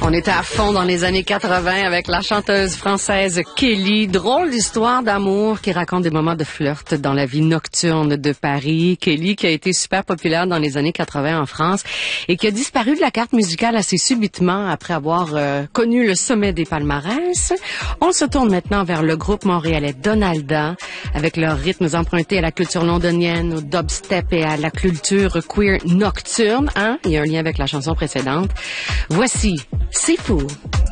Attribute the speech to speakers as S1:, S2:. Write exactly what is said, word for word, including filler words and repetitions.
S1: On était à fond dans les années quatre-vingt avec la chanteuse française Kelly. Drôle d'histoire d'amour qui raconte des moments de flirt dans la vie nocturne de Paris. Kelly qui a été super populaire dans les années quatre-vingt en France et qui a disparu de la carte musicale assez subitement après avoir euh, connu le sommet des palmarès. On se tourne maintenant vers le groupe montréalais Donalda avec leurs rythmes empruntés à la culture londonienne, au dubstep et à la culture queer nocturne. Hein? Il y a un lien avec la chanson précédente. Voici C'est fou.